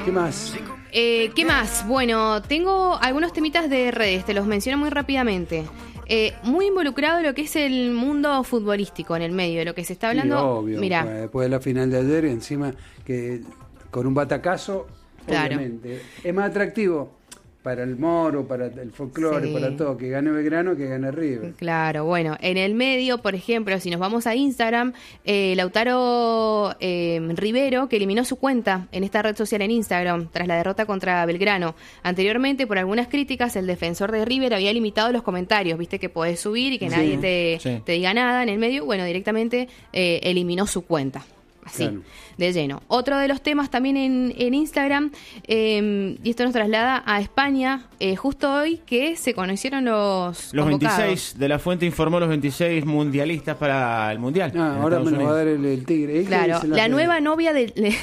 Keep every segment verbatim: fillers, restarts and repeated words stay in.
¿Qué más? Eh, ¿Qué más? Bueno, tengo algunos temitas de redes, te los menciono muy rápidamente. Eh, muy involucrado en lo que es el mundo futbolístico, en el medio, de lo que se está hablando. Sí, obvio. Mirá. Bueno, después de la final de ayer, encima que con un batacazo, Claro. obviamente. Es más atractivo para el moro, para el folclore, Sí. para todo, que gane Belgrano que gane River. Claro, bueno, en el medio, por ejemplo, si nos vamos a Instagram, eh, Lautaro eh, Rivero, que eliminó su cuenta en esta red social en Instagram tras la derrota contra Belgrano. Anteriormente, por algunas críticas, el defensor de River había limitado los comentarios, viste que podés subir y que Sí, nadie te, sí. te diga nada en el medio. Bueno, directamente eh, eliminó su cuenta. Así, Claro. de lleno. Otro de los temas también en, en Instagram, eh, y esto nos traslada a España, eh, justo hoy que se conocieron los Los convocados. veintiséis, de la Fuente informó los veintiséis mundialistas para el Mundial. Ah, en ahora Estados me lo va a Unidos. dar el, el tigre. ¿Eh? ¿Qué Claro, dice la red? nueva novia de,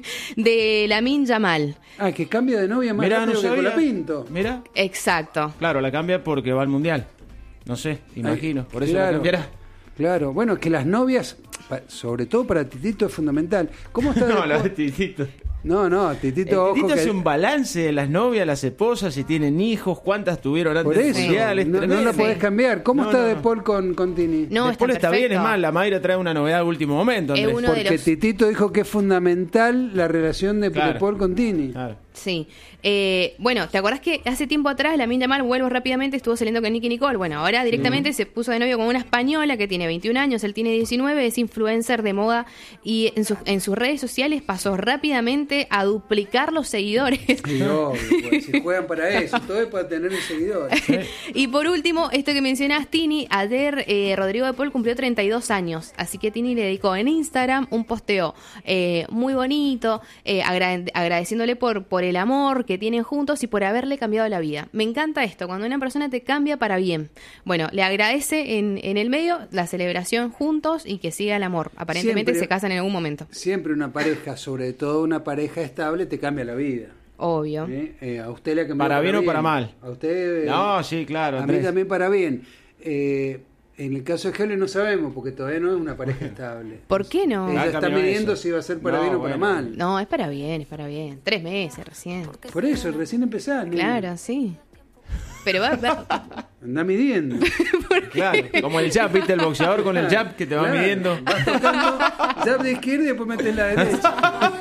de Lamine Yamal. Ah, que cambia de novia más Mirá, no rápido que sabía. Colapinto. Mira, Exacto. claro, la cambia porque va al Mundial. No sé, imagino. Por eso la claro. cambiará. Claro, bueno, que las novias, pa- sobre todo para Titito, es fundamental. ¿Cómo está? No, de- la de Titito. no, no, El Titito, ojo Titito que... hace un balance de las novias, las esposas, si tienen hijos, cuántas tuvieron antes Por del eso, Mundial. es no, no tremendo. la podés cambiar. ¿Cómo No, está no, De no. Paul con, con Tini? No, Después está está bien, es perfecto. más, la Mayra trae una novedad de último momento, Es Andrés. uno de Porque los- Titito dijo que es fundamental la relación de, Claro. de Paul con Tini. Claro. Sí. Eh, bueno, ¿te acordás que hace tiempo atrás Lamine Yamal, vuelvo rápidamente, estuvo saliendo con Nicki Nicole? Bueno, ahora directamente se puso de novio con una española que tiene veintiún años, él tiene diecinueve, es influencer de moda y en, sus en sus redes sociales pasó rápidamente a duplicar los seguidores. Sí, obvio, pues, si juegan para eso, todo es para tener seguidores. Y por último, esto que mencionás, Tini, ayer eh, Rodrigo de Paul cumplió treinta y dos años, así que Tini le dedicó en Instagram un posteo eh, muy bonito, eh, agra- agradeciéndole por, por el amor que tienen juntos y por haberle cambiado la vida. Me encanta esto, cuando una persona te cambia para bien. Bueno, le agradece en, en el medio la celebración juntos y que siga el amor. Aparentemente Siempre- se casan en algún momento. Siempre una pareja, sobre todo una pareja estable, te cambia la vida. Obvio. ¿Eh? Eh, a usted le ha cambiado ¿Para bien o para mal? A usted... eh, No, sí, claro, A mí Andrés. también para bien. Eh, en el caso de Helen no sabemos, porque todavía no es una pareja estable. ¿Por qué no? Ella Ah, está cambió midiendo eso. si va a ser para No, bien o para bueno. mal. No, es para bien, es para bien. Tres meses recién. Por eso, recién empezás. nene. Claro, sí. Pero va, va- Andá midiendo. Claro, como el jab, ¿viste? El boxeador con el jab que te va Claro. midiendo. Vas tocando, jab de izquierda y después metes la derecha.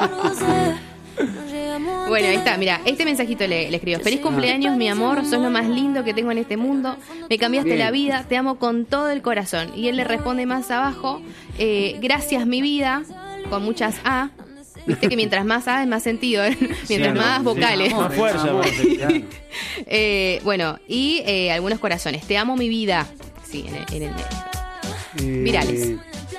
Bueno, ahí está, mira, este mensajito le, le escribió. Feliz cumpleaños, mi amor, sos lo más lindo que tengo en este mundo. Me cambiaste Bien. la vida, te amo con todo el corazón. Y él le responde más abajo, eh, gracias mi vida, con muchas A. Viste que mientras más A es más sentido, ¿eh? Mientras Sí, más sí. vocales. Más fuerza, Amor, más. claro. Eh, bueno, y eh, algunos corazones. Te amo mi vida. Sí, en el, en el medio. Eh, Virales.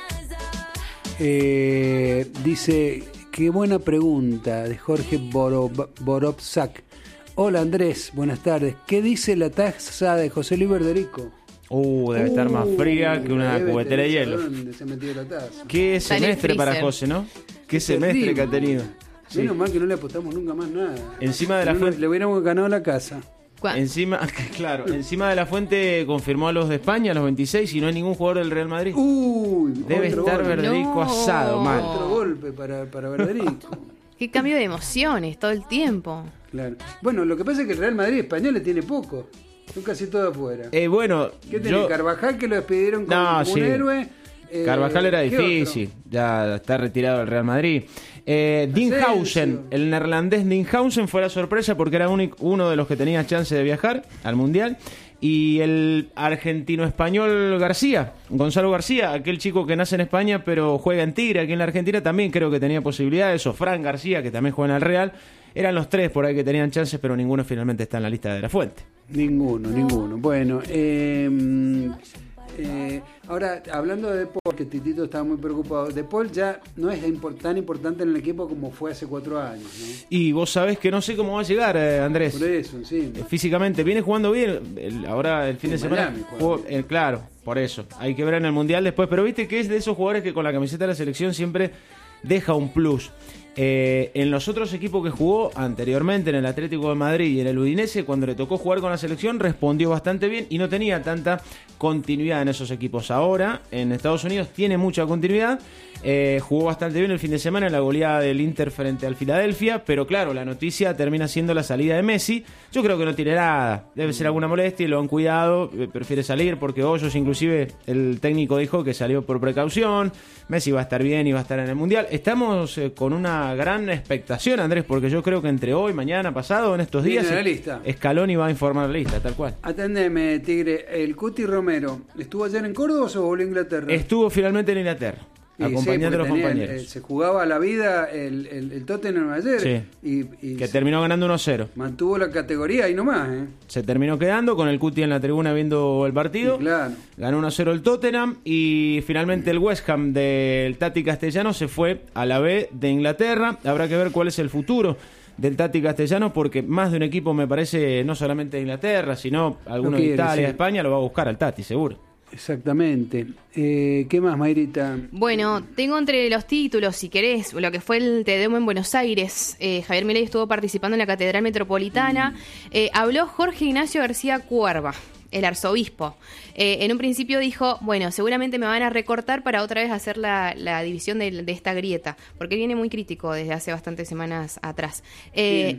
eh, dice, qué buena pregunta de Jorge Borob- Borovsak. Hola Andrés, buenas tardes. ¿Qué dice la taza de José Luis Verderico? Uh, debe estar más fría que una Debe cubetera de tener hielo. ¿Dónde se ha metido la taza? Qué Está en el semestre para freezer. José, ¿no? Qué Qué semestre terrible. que ha tenido. Sí. Menos mal que no le apostamos nunca más nada. Encima de la Si no, fuente- le hubiéramos ganado la casa. ¿Cuál? Encima, claro, encima de la Fuente confirmó a los de España, a los veintiséis, y no hay ningún jugador del Real Madrid. Uy, Debe otro estar golpe. Verderico No. asado, mal. Otro golpe para, para Verderico. Qué cambio de emociones todo el tiempo. Claro. Bueno, lo que pasa es que el Real Madrid español le tiene poco. Son casi todos afuera. Eh, bueno, ¿Qué tiene? yo... Carvajal, que lo despidieron como, No, como sí. un héroe. Eh, Carvajal era ¿qué difícil, ya está retirado del Real Madrid. Eh, Dinhausen, Asensio. el neerlandés Dinhausen fue la sorpresa porque era único- uno de los que tenía chance de viajar al Mundial. Y el argentino-español García, Gonzalo García, aquel chico que nace en España pero juega en Tigre, aquí en la Argentina también creo que tenía posibilidades. O Fran García, que también juega en el Real. Eran los tres por ahí que tenían chances, pero ninguno finalmente está en la lista de la Fuente. Ninguno, ninguno. Bueno, eh, eh, ahora hablando de De Paul, que Titito estaba muy preocupado. De Paul ya no es impor- tan importante en el equipo como fue hace cuatro años, ¿no? Y vos sabés que no sé cómo va a llegar, eh, Andrés. Por eso, sí. Eh, Físicamente, viene jugando bien. El- ahora el fin de En semana. Miami juega jugó- bien. eh, claro, por eso. Hay que ver en el Mundial después. Pero viste que es de esos jugadores que con la camiseta de la selección siempre deja un plus. Eh, en los otros equipos que jugó anteriormente, en el Atlético de Madrid y en el Udinese, cuando le tocó jugar con la selección, respondió bastante bien y no tenía tanta continuidad en esos equipos. Ahora, en Estados Unidos, tiene mucha continuidad. Eh, jugó bastante bien el fin de semana en la goleada del Inter frente al Filadelfia, pero claro, la noticia termina siendo la salida de Messi. Yo creo que no tiene nada, debe ser alguna molestia y lo han cuidado, eh, prefiere salir porque Hoyos, inclusive el técnico dijo que salió por precaución. Messi va a estar bien y va a estar en el Mundial. Estamos eh, con una gran expectación, Andrés, porque yo creo que entre hoy, mañana, pasado, en estos días, la lista. Scaloni va a informar la lista, tal cual. Atendeme, Tigre, el Cuti Romero, ¿estuvo ayer en Córdoba o se volvió a Inglaterra? Estuvo finalmente en Inglaterra. Y acompañando sí, a los tenía, compañeros. Eh, se jugaba la vida el, el, el Tottenham ayer. Sí. Y, y que terminó ganando uno cero. Mantuvo la categoría y no más. ¿eh? Se terminó quedando con el Cuti en la tribuna viendo el partido. Sí, claro. Ganó uno cero el Tottenham y finalmente el West Ham del Tati Castellano se fue a la B de Inglaterra. Habrá que ver cuál es el futuro del Tati Castellano, porque más de un equipo, me parece, no solamente de Inglaterra, sino alguno de Italia, sí. España, lo va a buscar al Tati, seguro. Exactamente. Eh, ¿Qué más, Mayrita? Bueno, tengo entre los títulos, si querés, lo que fue el Te Deum en Buenos Aires. Eh, Javier Milei estuvo participando en la Catedral Metropolitana. Mm. Eh, habló Jorge Ignacio García Cuerva, el arzobispo. Eh, en un principio dijo, bueno, seguramente me van a recortar para otra vez hacer la, la división de, de esta grieta, porque viene muy crítico desde hace bastantes semanas atrás. Eh,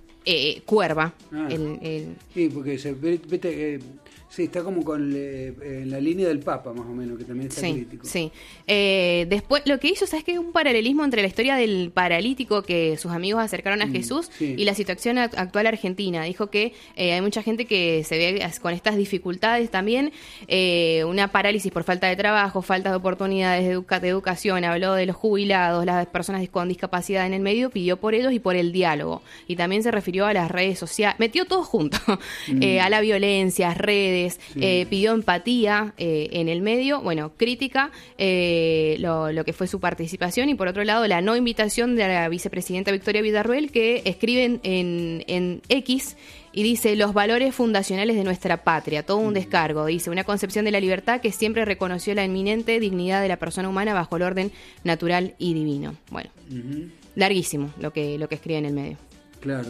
eh, Cuerva. Ah. El, el... Sí, porque se, vete, eh, sí, está como con eh, en la línea del Papa, más o menos, que también está sí, crítico. Sí, eh, después lo que hizo, ¿sabes qué? Un paralelismo entre la historia del paralítico que sus amigos acercaron a mm, Jesús sí. y la situación actual argentina. Dijo que eh, hay mucha gente que se ve con estas dificultades también, eh, una parálisis por falta de trabajo, falta de oportunidades de, educa- de educación. Habló de los jubilados, las personas con discapacidad en el medio, pidió por ellos y por el diálogo. Y también se refirió a las redes sociales, metió todo junto, mm. eh, a la violencia, redes, sí. eh, pidió empatía eh, en el medio, bueno, crítica eh, lo, lo que fue su participación, y por otro lado la no invitación de la vicepresidenta Victoria Villarroel, que escribe en, en, en X y dice: los valores fundacionales de nuestra patria, todo un descargo, dice, una concepción de la libertad que siempre reconoció la eminente dignidad de la persona humana bajo el orden natural y divino. Bueno, uh-huh. larguísimo lo que, lo que escribe en el medio. Claro.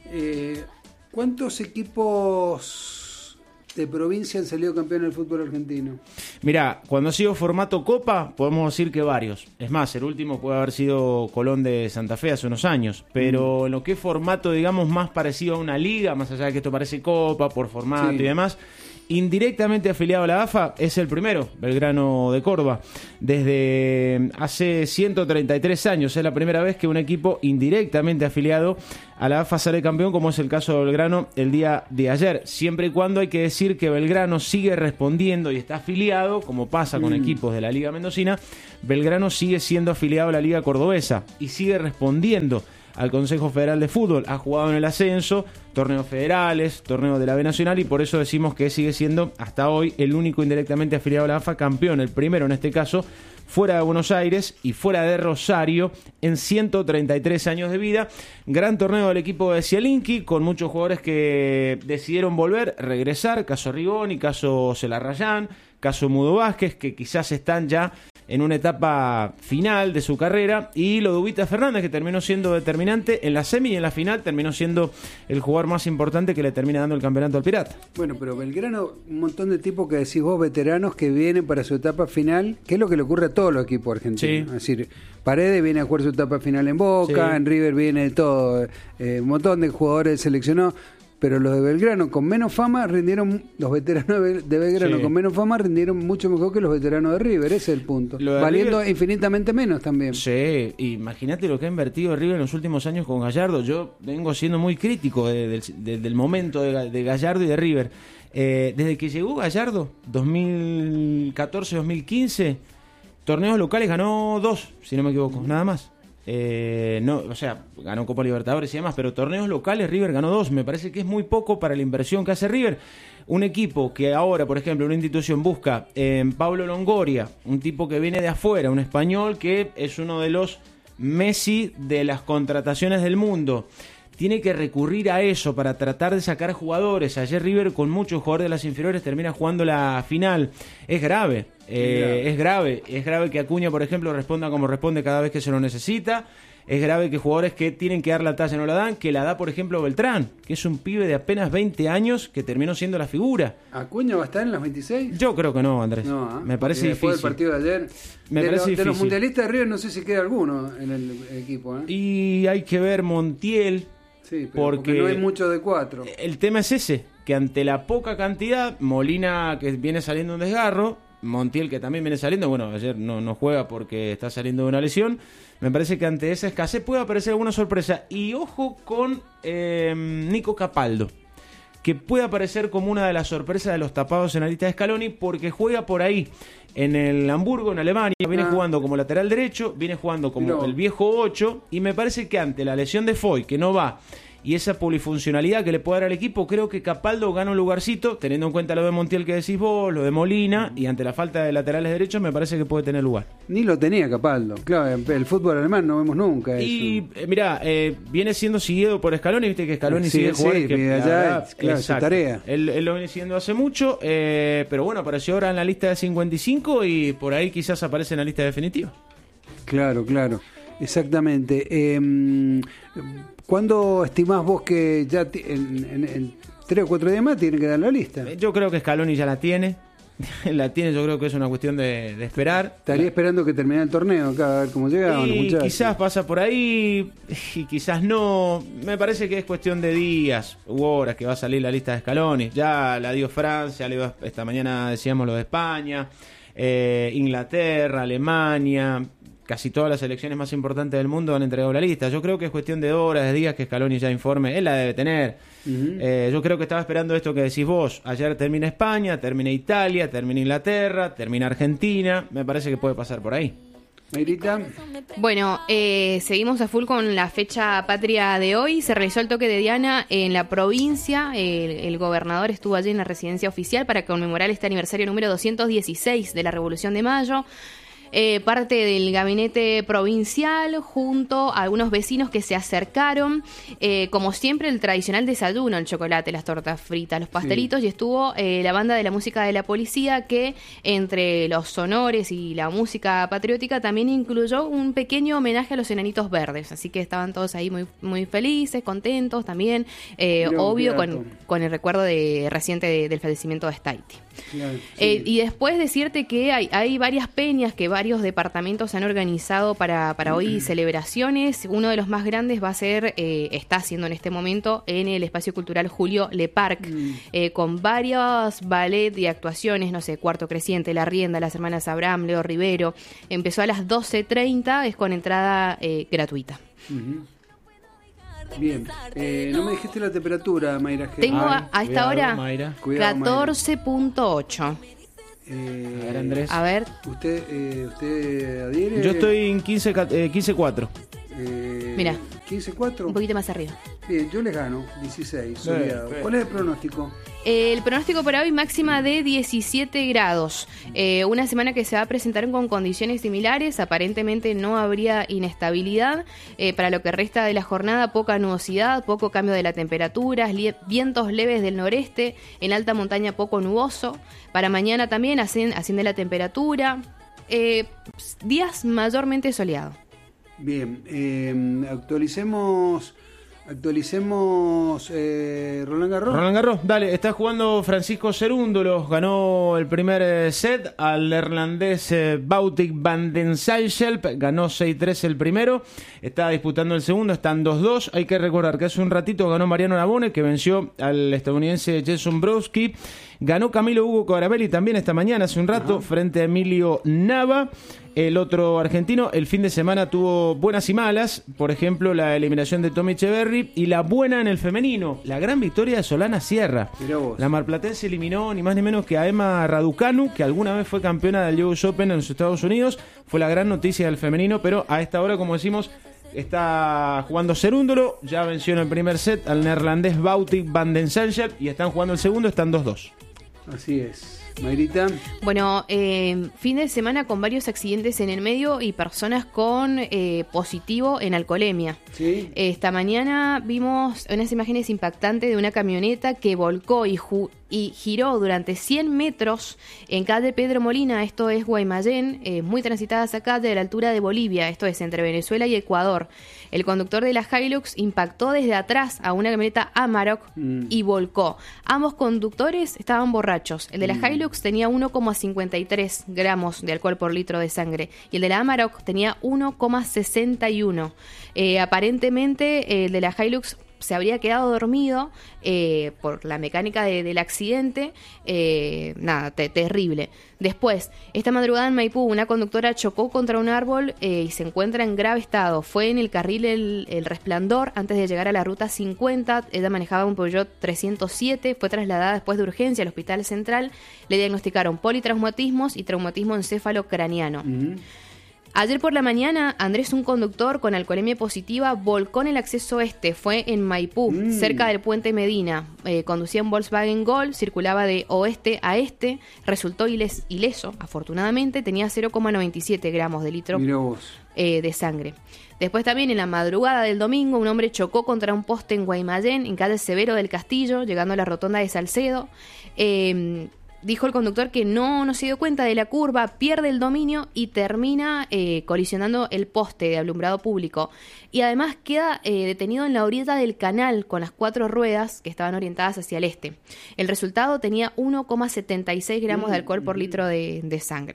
Eh, ¿Cuántos equipos de provincia han salido campeones del fútbol argentino? Mirá, cuando ha sido formato Copa, podemos decir que varios. Es más, el último puede haber sido Colón de Santa Fe hace unos años. Pero mm. en lo que es formato, digamos, más parecido a una liga, más allá de que esto parece Copa, por formato sí. y demás, indirectamente afiliado a la A F A, es el primero, Belgrano de Córdoba. Desde hace ciento treinta y tres años es la primera vez que un equipo indirectamente afiliado a la A F A sale campeón, como es el caso de Belgrano el día de ayer. Siempre y cuando hay que decir que Belgrano sigue respondiendo y está afiliado, como pasa con mm. equipos de la Liga Mendocina, Belgrano sigue siendo afiliado a la Liga Cordobesa y sigue respondiendo al Consejo Federal de Fútbol. Ha jugado en el ascenso, torneos federales, torneos de la B Nacional, y por eso decimos que sigue siendo hasta hoy el único indirectamente afiliado a la A F A campeón, el primero en este caso fuera de Buenos Aires y fuera de Rosario en ciento treinta y tres años de vida. Gran torneo del equipo de Zielinski, con muchos jugadores que decidieron volver, regresar, caso Rigoni, caso Celarrayán, caso Mudo Vázquez, que quizás están ya en una etapa final de su carrera, y lo de Ubita Fernández, que terminó siendo determinante en la semi y en la final, terminó siendo el jugador más importante que le termina dando el campeonato al Pirata. Bueno, pero Belgrano, un montón de tipos que decís vos, veteranos, que vienen para su etapa final, que es lo que le ocurre a todos los equipos argentinos. Sí. Es decir, Paredes viene a jugar su etapa final en Boca, sí. en River viene todo, eh, un montón de jugadores seleccionados. Pero los de Belgrano con menos fama rindieron, los veteranos de Belgrano sí. con menos fama rindieron mucho mejor que los veteranos de River, ese es el punto. Valiendo River, infinitamente menos también. Sí, imagínate lo que ha invertido River en los últimos años con Gallardo. Yo vengo siendo muy crítico de, de, de, del momento de, de Gallardo y de River. Eh, desde que llegó Gallardo, dos mil catorce dos mil quince, torneos locales ganó dos, si no me equivoco, nada más. Eh, no, o sea, ganó Copa Libertadores y demás, pero torneos locales River ganó dos. Me parece que es muy poco para la inversión que hace River. Un equipo que ahora, por ejemplo, una institución busca en eh, Pablo Longoria, un tipo que viene de afuera, un español que es uno de los Messi de las contrataciones del mundo. Tiene que recurrir a eso para tratar de sacar jugadores. Ayer River, con muchos jugadores de las inferiores, termina jugando la final. Es grave, eh, es grave. Es grave que Acuña, por ejemplo, responda como responde cada vez que se lo necesita. es grave que jugadores que tienen que dar la talla no la dan, que la da, por ejemplo, Beltrán, que es un pibe de apenas veinte años que terminó siendo la figura. ¿Acuña va a estar en las veintiséis? Yo creo que no, Andrés. No, ¿eh? Me parece después difícil. Después del partido de ayer, Me de, parece lo, difícil. de los mundialistas de River no sé si queda alguno en el, el equipo. ¿eh? Y hay que ver Montiel, sí, pero porque, porque no hay mucho de cuatro. El tema es ese, que ante la poca cantidad, Molina, que viene saliendo un desgarro, Montiel, que también viene saliendo, bueno, ayer no, no juega porque está saliendo de una lesión. Me parece que ante esa escasez puede aparecer alguna sorpresa. Y ojo con eh, Nico Capaldo, que puede aparecer como una de las sorpresas de los tapados en la lista de Scaloni, porque juega por ahí en el Hamburgo, en Alemania. Viene ah. jugando como lateral derecho, viene jugando como no. el viejo ocho. Y me parece que ante la lesión de Foy, que no va, y esa polifuncionalidad que le puede dar al equipo, creo que Capaldo gana un lugarcito, teniendo en cuenta lo de Montiel que decís vos, lo de Molina, y ante la falta de laterales derechos me parece que puede tener lugar. Ni lo tenía Capaldo, claro, el fútbol alemán no vemos nunca eso. Y eh, mirá, eh, viene siendo seguido por Scaloni, viste que Scaloni sí, sigue sí, jugando, que allá verdad, es, claro, su tarea. Él, él lo viene siguiendo hace mucho, eh, pero bueno, apareció ahora en la lista de cincuenta y cinco y por ahí quizás aparece en la lista definitiva. Claro, claro. Exactamente. Eh, ¿Cuándo estimás vos que ya t- en, en, en tres o cuatro días más tienen que dar la lista? Yo creo que Scaloni ya la tiene. La tiene, yo creo que es una cuestión de, de esperar. Estaría esperando que termine el torneo acá, a ver cómo llegaban los muchachos. Quizás pasa por ahí y quizás no. Me parece que es cuestión de días u horas que va a salir la lista de Scaloni. Ya la dio Francia, le dio esta mañana decíamos lo de España, eh, Inglaterra, Alemania. Casi todas las selecciones más importantes del mundo han entregado la lista. Yo creo que es cuestión de horas, de días que Scaloni ya informe. Él la debe tener. Uh-huh. Eh, yo creo que estaba esperando esto que decís vos. Ayer termina España, termina Italia, termina Inglaterra, termina Argentina. Me parece que puede pasar por ahí. Mayrita. Bueno, eh, seguimos a full con la fecha patria de hoy. Se realizó el toque de Diana en la provincia. El, el gobernador estuvo allí en la residencia oficial para conmemorar este aniversario número doscientos dieciséis de la Revolución de Mayo. Eh, parte del gabinete provincial junto a algunos vecinos que se acercaron, eh, como siempre el tradicional desayuno, el chocolate, las tortas fritas, los pastelitos, sí. Y estuvo eh, la banda de la música de la policía que entre los sonores y la música patriótica también incluyó un pequeño homenaje a los enanitos verdes, así que estaban todos ahí muy, muy felices, contentos también, eh, obvio con, con el recuerdo de, reciente de, del fallecimiento de Staiti. Claro, sí. eh, y después decirte que hay, hay varias peñas que varios departamentos han organizado para, para hoy celebraciones. Uno de los más grandes va a ser, eh, está haciendo en este momento en el espacio cultural Julio Le Parc, mm. eh, con varios ballet y actuaciones, no sé, Cuarto Creciente, La Rienda, las hermanas Abraham, Leo Rivero. Empezó a las doce treinta, es con entrada eh, gratuita. Uh-huh. Bien, eh, no me dijiste la temperatura, Mayra. Tengo a, a esta hora catorce punto ocho. Eh, a ver, Andrés. A ver. ¿Usted, eh, usted adhiere? Yo estoy en quince cuatro. Eh, Mira. quince cuatro. Un poquito más arriba. Bien, yo les gano. dieciséis. Soleado. Bien, bien. ¿Cuál es el pronóstico? Eh, el pronóstico para hoy máxima de diecisiete grados. Eh, una semana que se va a presentar con condiciones similares. Aparentemente no habría inestabilidad. Eh, para lo que resta de la jornada, poca nubosidad, poco cambio de la temperatura, li- vientos leves del noreste. En alta montaña poco nuboso. Para mañana también asciende, asciende la temperatura. Eh, días mayormente soleados. Bien, eh, actualicemos actualicemos eh, Roland Garros. Roland Garros, dale, está jugando Francisco Cerúndolo, ganó el primer set al neerlandés eh, Botic van den Zalschelp, ganó seis tres el primero, está disputando el segundo, están dos dos, hay que recordar que hace un ratito ganó Mariano Navone, que venció al estadounidense Jason Browski. Ganó Camilo Hugo Coarabelli también esta mañana, hace un rato, uh-huh. frente a Emilio Nava. El otro argentino, el fin de semana tuvo buenas y malas, por ejemplo, la eliminación de Tommy Echeverry y la buena en el femenino, la gran victoria de Solana Sierra. La marplatense eliminó ni más ni menos que a Emma Raducanu, que alguna vez fue campeona del U S Open en los Estados Unidos. Fue la gran noticia del femenino, pero a esta hora, como decimos, está jugando Cerúndolo, ya venció en el primer set al neerlandés Botic van den Zalschelp y están jugando el segundo, están dos dos. Así es. Mayrita. Bueno, eh, fin de semana con varios accidentes en el medio y personas con eh, positivo en alcoholemia. ¿Sí? Esta mañana vimos unas imágenes impactantes de una camioneta que volcó y, ju- y giró durante cien metros en calle Pedro Molina, esto es Guaymallén, eh, muy transitada esa calle a la altura de Bolivia, esto es entre Venezuela y Ecuador. El conductor de la Hilux impactó desde atrás a una camioneta Amarok mm. y volcó. Ambos conductores estaban borrachos. El de la mm. Hilux tenía uno coma cincuenta y tres gramos de alcohol por litro de sangre y el de la Amarok tenía uno coma sesenta y uno. Eh, aparentemente, el de la Hilux se habría quedado dormido eh, por la mecánica de, del accidente. Eh, nada, te, terrible. Después, esta madrugada en Maipú, una conductora chocó contra un árbol eh, y se encuentra en grave estado. Fue en el carril el, el Resplandor antes de llegar a la ruta cincuenta. Ella manejaba un Peugeot trescientos siete. Fue trasladada después de urgencia al Hospital Central. Le diagnosticaron politraumatismos y traumatismo encéfalo-craneano. Uh-huh. Ayer por la mañana, Andrés, un conductor con alcoholemia positiva, volcó en el acceso este. Fue en Maipú, mm. cerca del puente Medina. Eh, conducía un Volkswagen Gol, circulaba de oeste a este. Resultó iles, ileso, afortunadamente. Tenía cero coma noventa y siete gramos de litro eh, de sangre. Después también, en la madrugada del domingo, un hombre chocó contra un poste en Guaymallén, en calle Severo del Castillo, llegando a la rotonda de Salcedo. Eh... Dijo el conductor que no, no se dio cuenta de la curva, pierde el dominio y termina eh, colisionando el poste de alumbrado público. Y además queda eh, detenido en la orilla del canal con las cuatro ruedas que estaban orientadas hacia el este. El resultado tenía uno coma setenta y seis gramos de alcohol por litro de, de sangre.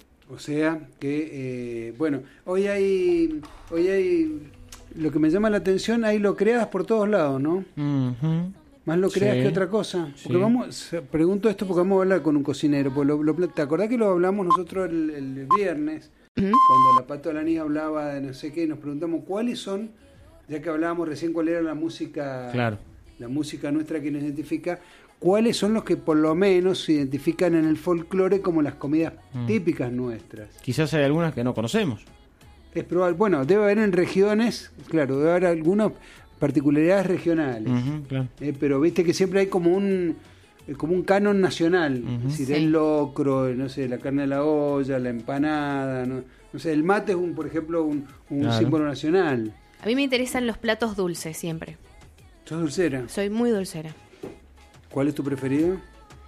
O sea que, eh, bueno, hoy hay, hoy hay, lo que me llama la atención, hay lo creadas por todos lados, ¿no? Uh-huh. Más lo creas sí. que otra cosa. Porque sí. vamos, pregunto esto porque vamos a hablar con un cocinero. Porque lo, lo, ¿te acordás que lo hablamos nosotros el, el viernes? Uh-huh. Cuando la Pato Alaní hablaba de no sé qué, y nos preguntamos cuáles son, ya que hablábamos recién cuál era la música, claro. la música nuestra que nos identifica, cuáles son los que por lo menos se identifican en el folclore como las comidas uh-huh. típicas nuestras. Quizás hay algunas que no conocemos. Es probable. Bueno, debe haber en regiones, claro, debe haber algunos particularidades regionales, uh-huh, claro. eh, pero viste que siempre hay como un eh, como un canon nacional, uh-huh. es decir, sí. el locro, no sé, la carne de la olla, la empanada, no, no sé, el mate es un, por ejemplo, un, un claro. símbolo nacional. A mí me interesan los platos dulces siempre. ¿Sos dulcera? Soy muy dulcera. ¿Cuál es tu preferido?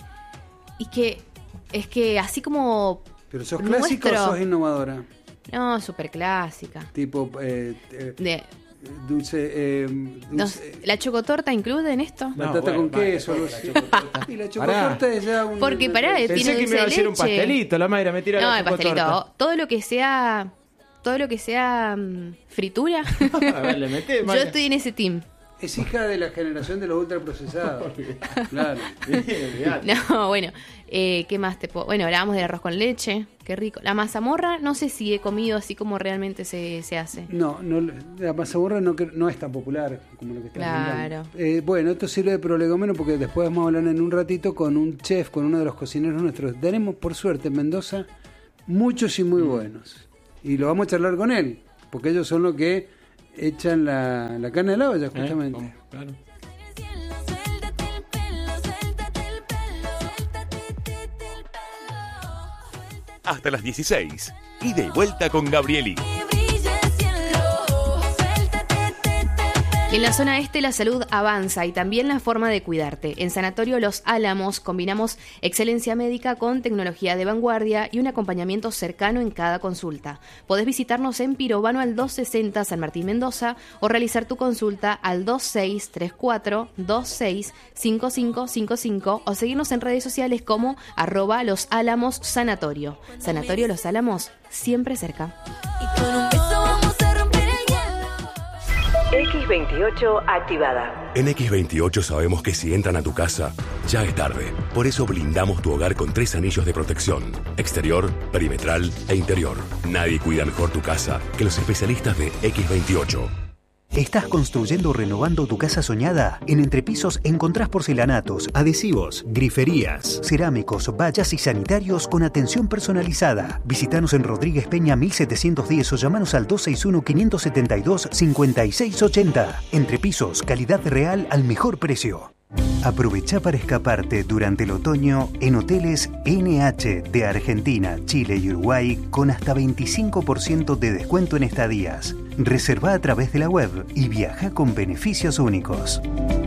Y que es que así como ¿pero sos clásica nuestro... o sos innovadora? No, súper clásica. Tipo eh, eh, de Dulce, eh, dulce. No, ¿la chocotorta incluye en esto? Batata no, bueno, con queso. La y la chocotorta es ya un... Porque pará, Pensé tiene que me iba a decir un pastelito, la Mayra me tira no, la el pastelito. Todo lo que sea... Todo lo que sea um, fritura. A ver, le meté, yo estoy en ese team. Es hija de la generación de los ultraprocesados. Claro. No, bueno, eh, ¿qué más te puedo...? Bueno, hablábamos de arroz con leche, qué rico. La mazamorra, no sé si he comido así como realmente se, se hace. No, no, la mazamorra no, no es tan popular como lo que estás Claro. Eh, bueno, esto sirve de prolegómeno porque después vamos a hablar en un ratito con un chef, con uno de los cocineros nuestros. Tenemos, por suerte, en Mendoza, muchos y muy buenos. Y lo vamos a charlar con él, porque ellos son los que echan la, la carne de la olla, justamente. ¿Eh? Claro. Hasta las dieciséis. Ida y vuelta con Gabrieli. En la zona este la salud avanza y también la forma de cuidarte. En Sanatorio Los Álamos combinamos excelencia médica con tecnología de vanguardia y un acompañamiento cercano en cada consulta. Podés visitarnos en Pirovano al doscientos sesenta San Martín Mendoza o realizar tu consulta al dos seis tres cuatro dos seis cinco cinco cinco cinco o seguirnos en redes sociales como arroba Los Álamos Sanatorio. Sanatorio Los Álamos, siempre cerca. Y con un beso vamos a romper el equis veintiocho activada. En equis veintiocho sabemos que si entran a tu casa, ya es tarde. Por eso blindamos tu hogar con tres anillos de protección: exterior, perimetral e interior. Nadie cuida mejor tu casa que los especialistas de equis veintiocho. ¿Estás construyendo o renovando tu casa soñada? En Entrepisos encontrás porcelanatos, adhesivos, griferías, cerámicos, vallas y sanitarios con atención personalizada. Visítanos en Rodríguez Peña mil setecientos diez o llamanos al dos seis uno, cinco siete dos, cinco seis ocho cero. Entrepisos, calidad real al mejor precio. Aprovecha para escaparte durante el otoño en Hoteles N H de Argentina, Chile y Uruguay con hasta veinticinco por ciento de descuento en estadías. Reserva a través de la web y viaja con beneficios únicos.